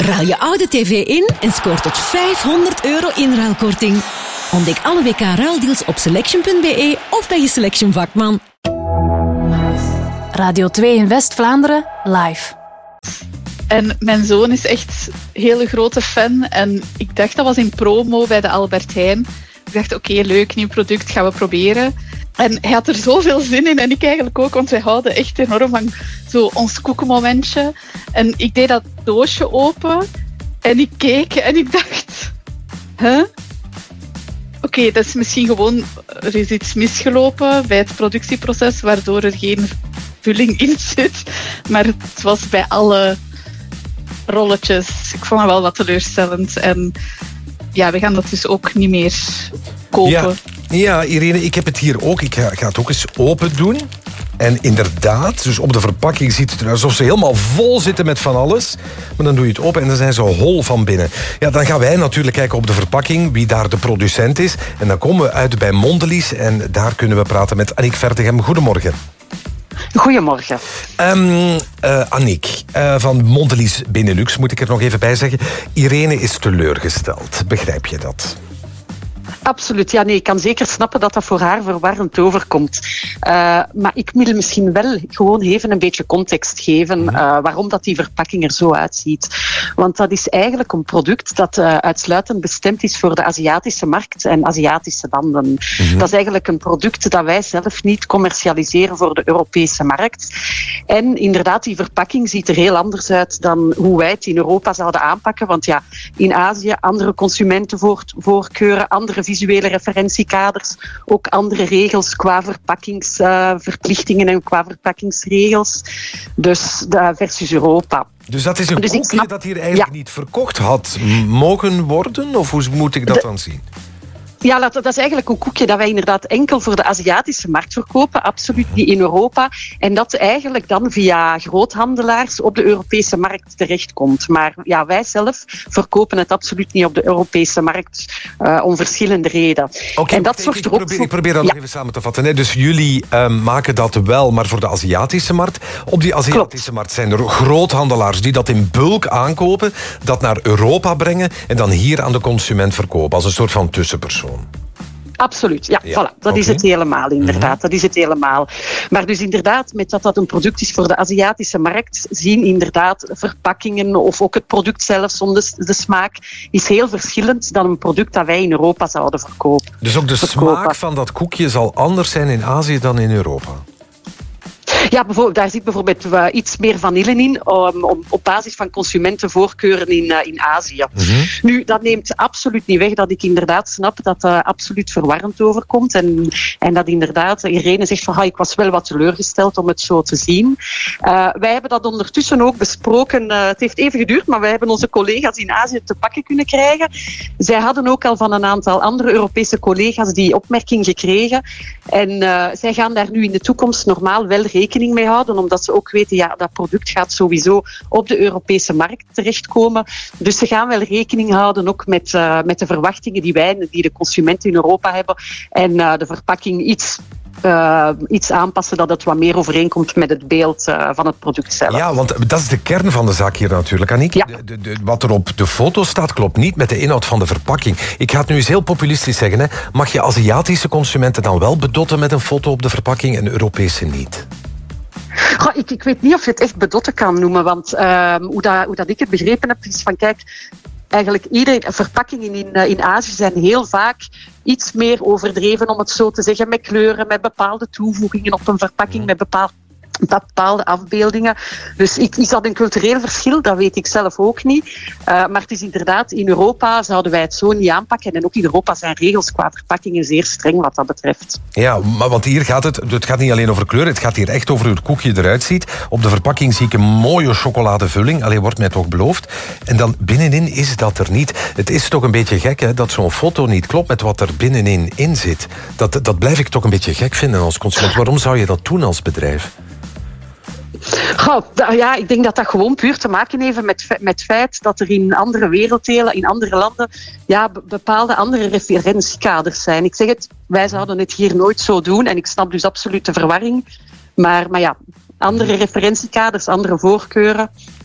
Ruil je oude tv in en scoor tot €500 inruilkorting. Ontdek alle WK-ruildeals op selection.be of bij je Selection vakman. Radio 2 in West-Vlaanderen, live. En mijn zoon is echt een hele grote fan. En ik dacht, dat was in promo bij de Albert Heijn. Ik dacht, oké, leuk, nieuw product, gaan we proberen. En hij had er zoveel zin in. En ik eigenlijk ook, want wij houden echt enorm van zo ons koekenmomentje. En ik deed dat doosje open. En ik keek en ik dacht... Oké, dat is misschien gewoon... Er is iets misgelopen bij het productieproces, waardoor er geen vulling in zit. Maar het was bij alle rolletjes. Ik vond het wel wat teleurstellend. En ja, we gaan dat dus ook niet meer kopen. Ja, Irene, ik heb het hier ook. Ik ga het ook eens open doen. En inderdaad, dus op de verpakking ziet het eruit alsof ze helemaal vol zitten met van alles. Maar dan doe je het open en dan zijn ze hol van binnen. Ja, dan gaan wij natuurlijk kijken op de verpakking wie daar de producent is. En dan komen we uit bij Mondelez en daar kunnen we praten met Annick Vertegem. Goedemorgen. Goedemorgen. Annick, van Mondelez Benelux moet ik er nog even bij zeggen. Irene is teleurgesteld. Begrijp je dat? Absoluut, ja, nee, ik kan zeker snappen dat dat voor haar verwarrend overkomt. Maar ik wil misschien wel gewoon even een beetje context geven waarom dat die verpakking er zo uitziet. Want dat is eigenlijk een product dat uitsluitend bestemd is voor de Aziatische markt en Aziatische landen. Dat is eigenlijk een product dat wij zelf niet commercialiseren voor de Europese markt. En inderdaad, die verpakking ziet er heel anders uit dan hoe wij het in Europa zouden aanpakken. Want ja, in Azië andere consumentenvoorkeuren, andere visuele referentiekaders, ook andere regels qua verpakkingsverplichtingen en qua verpakkingsregels. Dus versus Europa. Dus dat is een koekje dat hier eigenlijk niet verkocht had mogen worden? Of hoe moet ik dat dan zien? Ja, dat is eigenlijk een koekje dat wij inderdaad enkel voor de Aziatische markt verkopen, absoluut niet in Europa. En dat eigenlijk dan via groothandelaars op de Europese markt terechtkomt. Maar ja, wij zelf verkopen het absoluut niet op de Europese markt, om verschillende redenen. En dat zorgt er ook voor... Ik probeer dat nog even samen te vatten. Hè. Dus jullie maken dat wel, maar voor de Aziatische markt. Op die Aziatische markt zijn er groothandelaars die dat in bulk aankopen, dat naar Europa brengen en dan hier aan de consument verkopen, als een soort van tussenpersoon. Absoluut, ja. Voilà, dat is het helemaal, inderdaad. Dat is het helemaal. Maar dus inderdaad, met dat een product is voor de Aziatische markt, zien inderdaad verpakkingen of ook het product zelf zonder de smaak is heel verschillend dan een product dat wij in Europa zouden verkopen. Dus ook de smaak van dat koekje zal anders zijn in Azië dan in Europa? Ja, daar zit bijvoorbeeld iets meer vanille in, op basis van consumentenvoorkeuren in Azië. Nu, dat neemt absoluut niet weg dat ik inderdaad snap dat dat absoluut verwarrend overkomt. En dat inderdaad, Irene zegt van, ik was wel wat teleurgesteld om het zo te zien. Wij hebben dat ondertussen ook besproken. Het heeft even geduurd, maar wij hebben onze collega's in Azië te pakken kunnen krijgen. Zij hadden ook al van een aantal andere Europese collega's die opmerking gekregen. En zij gaan daar nu in de toekomst normaal wel rekening mee houden, omdat ze ook weten, ja, dat product gaat sowieso op de Europese markt terechtkomen. Dus ze gaan wel rekening houden ook met de verwachtingen die de consumenten in Europa hebben en de verpakking iets aanpassen dat het wat meer overeenkomt met het beeld van het product zelf. Ja, want dat is de kern van de zaak hier natuurlijk, Annick. Ja. Wat er op de foto staat klopt niet met de inhoud van de verpakking. Ik ga het nu eens heel populistisch zeggen. Hè. Mag je Aziatische consumenten dan wel bedotten met een foto op de verpakking en Europese niet? Ik weet niet of je het echt bedotten kan noemen, want hoe dat ik het begrepen heb, is van kijk, eigenlijk verpakkingen in Azië zijn heel vaak iets meer overdreven, om het zo te zeggen, met kleuren, met bepaalde toevoegingen op een verpakking, met bepaalde afbeeldingen. Dus is dat een cultureel verschil? Dat weet ik zelf ook niet. Maar het is inderdaad, in Europa zouden wij het zo niet aanpakken. En ook in Europa zijn regels qua verpakkingen zeer streng wat dat betreft. Ja, maar want hier gaat het gaat niet alleen over kleur, het gaat hier echt over hoe het koekje eruit ziet. Op de verpakking zie ik een mooie chocoladevulling. Allee, wordt mij toch beloofd. En dan binnenin is dat er niet. Het is toch een beetje gek, hè, dat zo'n foto niet klopt met wat er binnenin zit. Dat blijf ik toch een beetje gek vinden als consument. Waarom zou je dat doen als bedrijf? Ja, ik denk dat dat gewoon puur te maken heeft met het feit dat er in andere werelddelen, in andere landen, bepaalde andere referentiekaders zijn. Ik zeg het, wij zouden het hier nooit zo doen en ik snap dus absoluut de verwarring. Maar ja, andere referentiekaders, andere voorkeuren.